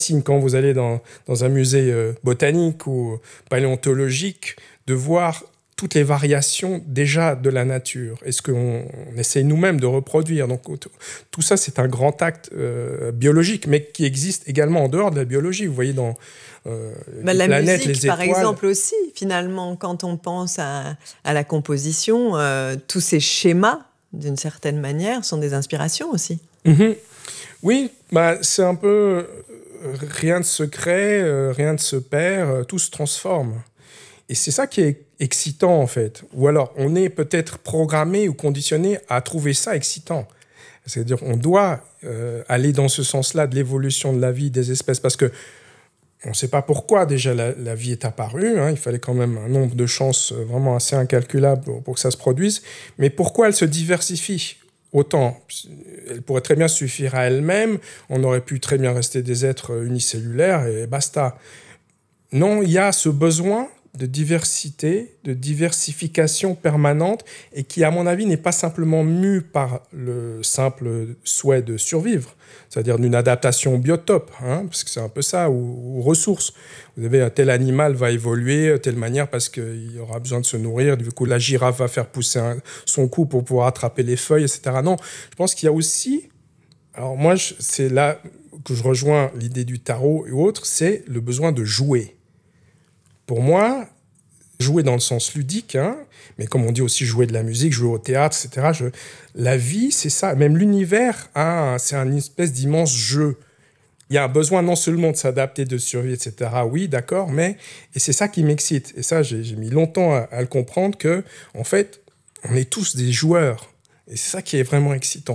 Quand vous allez dans un musée botanique ou paléontologique, de voir toutes les variations déjà de la nature et ce qu'on essaie nous-mêmes de reproduire. Donc tout ça, c'est un grand acte biologique, mais qui existe également en dehors de la biologie. Vous voyez dans les la planètes, musique, les par étoiles. exemple, aussi, finalement, quand on pense à la composition, tous ces schémas, d'une certaine manière, sont des inspirations aussi. Mm-hmm. Oui, c'est un peu rien ne se crée, rien ne se perd, tout se transforme. Et c'est ça qui est excitant, en fait. Ou alors, on est peut-être programmé ou conditionné à trouver ça excitant. C'est-à-dire qu'on doit aller dans ce sens-là de l'évolution de la vie des espèces, parce que on ne sait pas pourquoi déjà la vie est apparue. Il fallait quand même un nombre de chances vraiment assez incalculable pour que ça se produise. Mais pourquoi elle se diversifie autant? Elle pourrait très bien suffire à elle-même. On aurait pu très bien rester des êtres unicellulaires et basta. Non, il y a ce besoin de diversité, de diversification permanente et qui, à mon avis, n'est pas simplement mue par le simple souhait de survivre, c'est-à-dire d'une adaptation au biotope, parce que c'est un peu ça, ou aux ressources. Vous avez un tel animal va évoluer de telle manière parce qu'il aura besoin de se nourrir, du coup la girafe va faire pousser son cou pour pouvoir attraper les feuilles, etc. Non, je pense qu'il y a aussi, alors moi, c'est là que je rejoins l'idée du tarot et autres, c'est le besoin de jouer. Pour moi, jouer dans le sens ludique, mais comme on dit aussi jouer de la musique, jouer au théâtre, etc. La vie, c'est ça. Même l'univers, c'est une espèce d'immense jeu. Il y a un besoin non seulement de s'adapter, de survivre, etc. Oui, d'accord, et c'est ça qui m'excite. Et ça, j'ai mis longtemps à le comprendre que, en fait, on est tous des joueurs. Et c'est ça qui est vraiment excitant.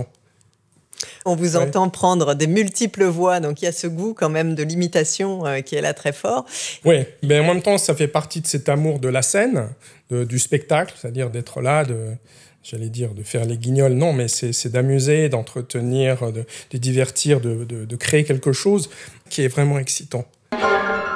On vous entend prendre des multiples voix, donc il y a ce goût quand même de l'imitation qui est là très fort. Oui, mais en même temps, ça fait partie de cet amour de la scène, du spectacle, c'est-à-dire d'être là, de faire les guignols. Non, mais c'est d'amuser, d'entretenir, de divertir, de créer quelque chose qui est vraiment excitant.